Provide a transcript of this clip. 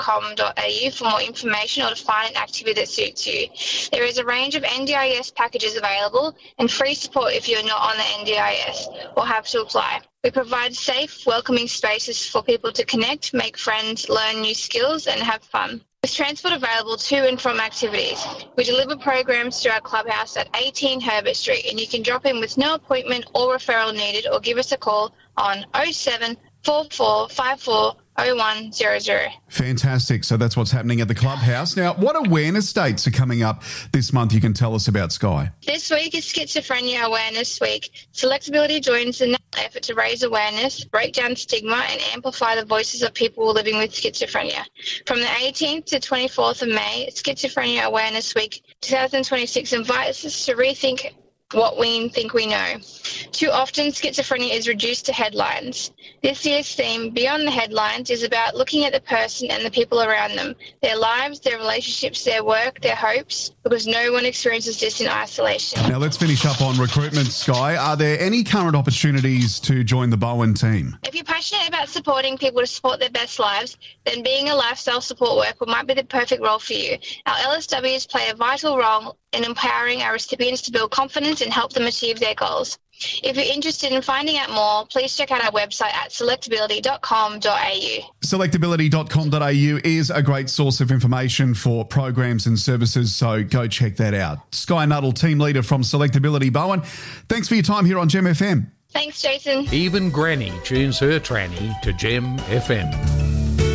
selectability.com.au for more information or to find an activity that suits you. There is a range of NDIS packages available and free support if you're not on the NDIS or have to apply. We provide safe, welcoming spaces for people to connect, make friends, learn new skills and have fun. With transport available to and from activities, we deliver programs to our clubhouse at 18 Herbert Street, and you can drop in with no appointment or referral needed or give us a call on 07 44 54 0100. Fantastic. So that's what's happening at the clubhouse. Now, what awareness dates are coming up this month you can tell us about, Sky? This week is Schizophrenia Awareness Week. Selectability joins in the effort to raise awareness, break down stigma and amplify the voices of people living with schizophrenia. From the 18th to 24th of May, Schizophrenia Awareness Week 2026 invites us to rethink what we think we know. Too often, schizophrenia is reduced to headlines. This year's theme, Beyond the Headlines, is about looking at the person and the people around them, their lives, their relationships, their work, their hopes, because no one experiences this in isolation. Now, let's finish up on recruitment, Sky. Are there any current opportunities to join the Bowen team? If you're passionate about supporting people to support their best lives, then being a lifestyle support worker might be the perfect role for you. Our LSWs play a vital role in empowering our recipients to build confidence and help them achieve their goals. If you're interested in finding out more, please check out our website at selectability.com.au. Selectability.com.au is a great source of information for programs and services, so go check that out. Sky Nuttall, team leader from Selectability Bowen, thanks for your time here on Gem FM. Thanks, Jason. Even Granny tunes her tranny to Gem FM.